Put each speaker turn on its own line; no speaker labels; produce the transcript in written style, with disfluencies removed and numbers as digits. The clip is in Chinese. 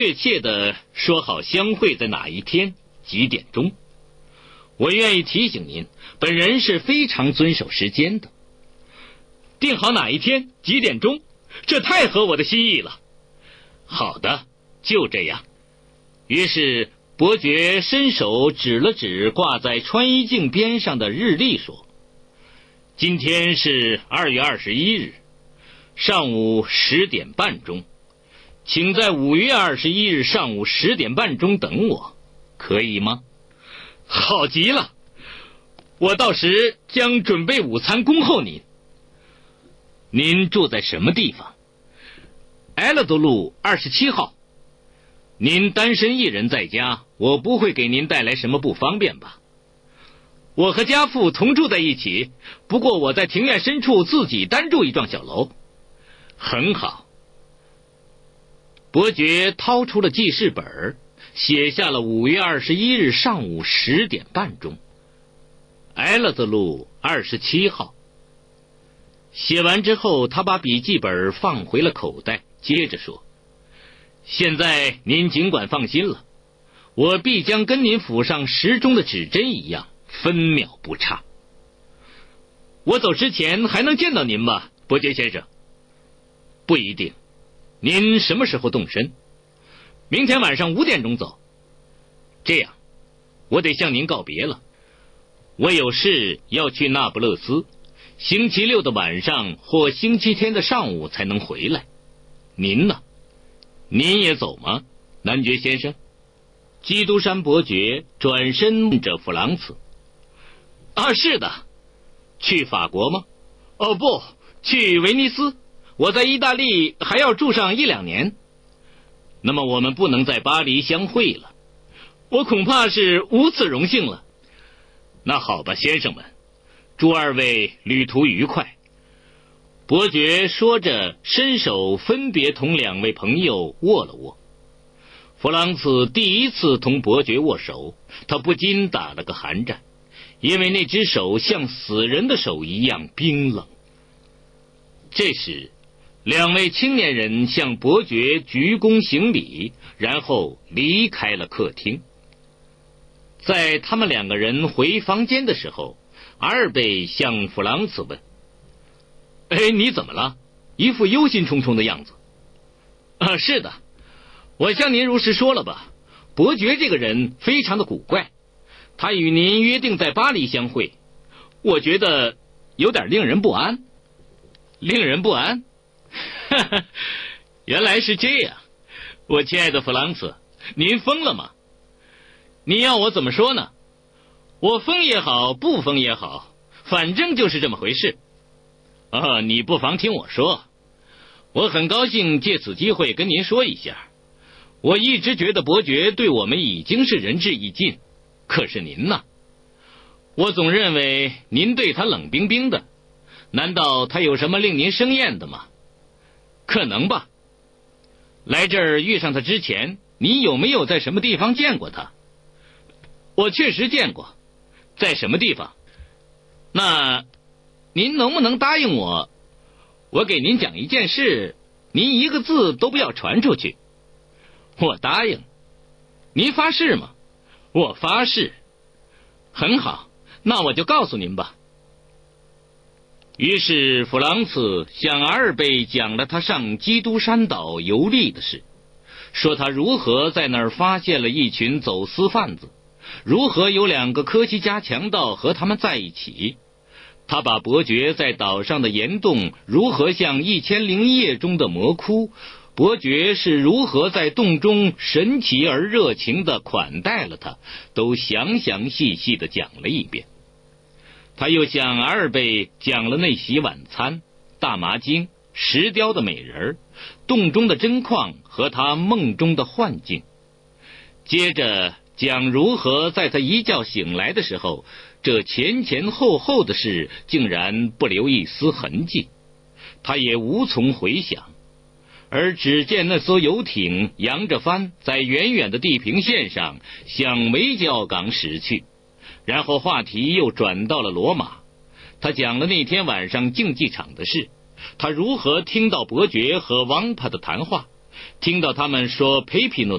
确切的说好相会在哪一天几点钟。我愿意提醒您，本人是非常遵守时间的。定好哪一天几点钟，这太合我的心意了。好的，就这样。于是伯爵伸手指了指挂在穿衣镜边上的日历，说：今天是2月21日上午10点半钟，请在5月21日上午10点半钟等我，可以吗？好极了，我到时将准备午餐恭候您。您住在什么地方？埃勒多路27号。您单身一人在家，我不会给您带来什么不方便吧？我和家父同住在一起，不过我在庭院深处自己单住一幢小楼。很好。伯爵掏出了记事本，写下了5月21日上午10点半钟，埃勒德路27号。写完之后，他把笔记本放回了口袋，接着说：现在您尽管放心了，我必将跟您府上时钟的指针一样，分秒不差。我走之前还能见到您吗，伯爵先生？不一定。您什么时候动身？明天晚上5点钟走。这样，我得向您告别了。我有事要去那不勒斯，星期六的晚上或星期天的上午才能回来。您呢？您也走吗，男爵先生？基督山伯爵转身问着弗朗茨。是的。去法国吗？不，去威尼斯。我在意大利还要住上1-2年。那么我们不能在巴黎相会了，我恐怕是无此荣幸了。那好吧，先生们，祝二位旅途愉快。伯爵说着，伸手分别同2位朋友握了握。弗朗茨第一次同伯爵握手，他不禁打了个寒战，因为那只手像死人的手一样冰冷。这时2位青年人向伯爵鞠躬行礼，然后离开了客厅。在他们2个人回房间的时候，阿尔贝向弗朗茨问：你怎么了？一副忧心忡忡的样子。是的，我向您如实说了吧，伯爵这个人非常的古怪，他与您约定在巴黎相会，我觉得有点令人不安。令人不安？原来是这样。我亲爱的弗朗茨，您疯了吗？你要我怎么说呢？我疯也好，不疯也好，反正就是这么回事。你不妨听我说。我很高兴借此机会跟您说一下，我一直觉得伯爵对我们已经是仁至义尽，可是您呢？我总认为您对他冷冰冰的，难道他有什么令您生厌的吗？可能吧。来这儿遇上他之前，你有没有在什么地方见过他？我确实见过。在什么地方？那您能不能答应我，我给您讲一件事，您一个字都不要传出去。我答应。您发誓吗？我发誓。很好，那我就告诉您吧。于是弗朗茨向阿尔贝讲了他上基督山岛游历的事，说他如何在那儿发现了一群走私贩子，如何有2个科西嘉强盗和他们在一起。他把伯爵在岛上的岩洞如何像1001夜中的魔窟，伯爵是如何在洞中神奇而热情地款待了他，都详详细细地讲了一遍。他又向阿尔贝讲了那席晚餐、大麻经、石雕的美人、洞中的真矿和他梦中的幻境。接着讲如何在他一觉醒来的时候，这前前后后的事竟然不留一丝痕迹，他也无从回想。而只见那艘游艇扬着帆在远远的地平线上向维吉奥港驶去，然后话题又转到了罗马。他讲了那天晚上竞技场的事，他如何听到伯爵和王帕的谈话，听到他们说佩皮诺